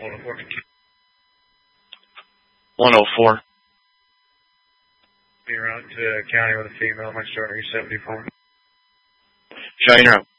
104. You're out to county with a female. My starter is 74. Shine, you're up.